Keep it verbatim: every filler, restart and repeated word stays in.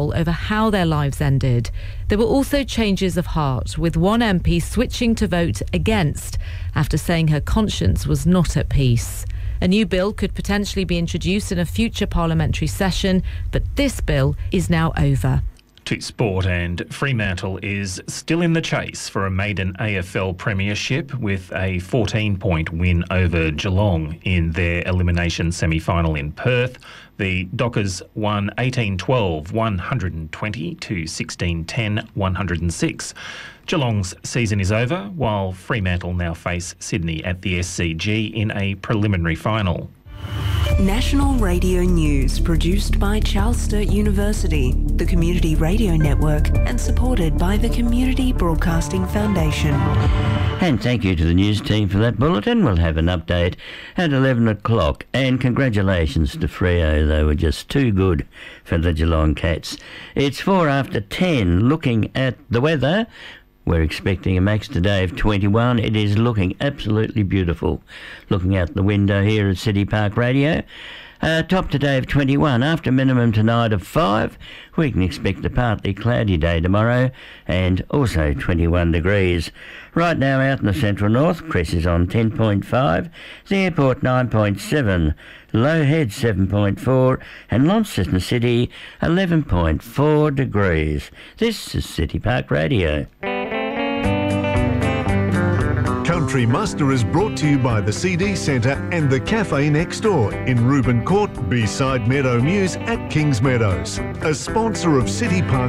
poll over how their lives ended. There were also changes of heart, with one M P switching to vote against after saying her conscience was not at peace. A new bill could potentially be introduced in a future parliamentary session, but this bill is now over. To sport, and Fremantle is still in the chase for a maiden A F L premiership with a fourteen-point win over Geelong in their elimination semi-final in Perth. The Dockers won eighteen twelve, one twenty to sixteen ten, one oh six. Geelong's season is over, while Fremantle now face Sydney at the S C G in a preliminary final. National Radio News, produced by Charles Sturt University, the Community Radio Network, and supported by the Community Broadcasting Foundation. And thank you to the news team for that bulletin. We'll have an update at eleven o'clock. And congratulations to Freo. They were just too good for the Geelong Cats. It's four after ten. Looking at the weather, we're expecting a max today of twenty-one. It is looking absolutely beautiful. Looking out the window here at City Park Radio. Uh, top today of twenty-one. After minimum tonight of five, we can expect a partly cloudy day tomorrow and also twenty-one degrees. Right now out in the central north, Chris is on ten point five, the airport nine point seven, Lowhead seven point four and Launceston City eleven point four degrees. This is City Park Radio. Country Muster is brought to you by the C D Centre and the Cafe Next Door in Reuben Court, beside Meadow Mews at Kings Meadows, a sponsor of City Park